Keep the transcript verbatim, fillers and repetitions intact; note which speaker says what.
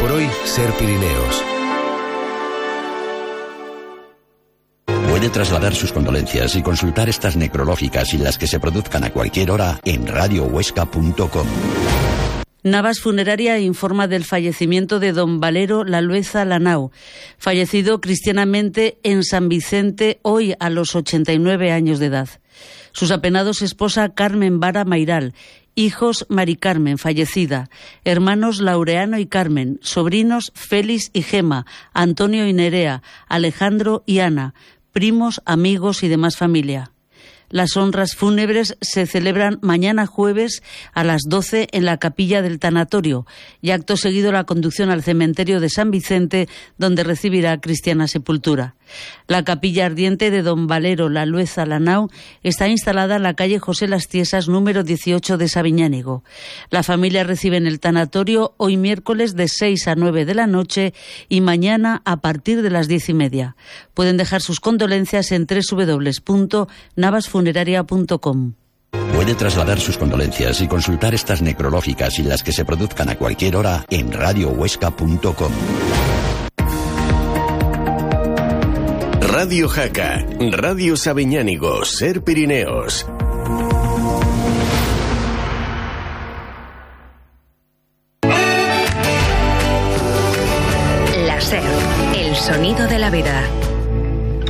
Speaker 1: por hoy, Ser Pirineos.
Speaker 2: Puede trasladar sus condolencias y consultar estas necrológicas y las que se produzcan a cualquier hora en radio huesca punto com.
Speaker 3: Navas Funeraria informa del fallecimiento de don Valero Lalueza Lanao, fallecido cristianamente en San Vicente hoy a los ochenta y nueve años de edad. Sus apenados esposa Carmen Vara Mairal, hijos Mari Carmen, fallecida, hermanos Laureano y Carmen, sobrinos Félix y Gema, Antonio y Nerea, Alejandro y Ana, primos, amigos y demás familia. Las honras fúnebres se celebran mañana jueves a las doce en la capilla del tanatorio y acto seguido la conducción al cementerio de San Vicente, donde recibirá cristiana sepultura. La capilla ardiente de don Valero Lalueza Lanao está instalada en la calle José Las Tiesas, número dieciocho de Sabiñánigo. La familia recibe en el tanatorio hoy miércoles de seis a nueve de la noche y mañana a partir de las diez y media. Pueden dejar sus condolencias en doble u doble u doble u punto navas funeraria punto com.
Speaker 2: Puede trasladar sus condolencias y consultar estas necrológicas y las que se produzcan a cualquier hora en radio huesca punto com.
Speaker 1: Radio Jaca, Radio Sabiñánigo, Ser Pirineos.
Speaker 4: La Ser, el sonido de la vida.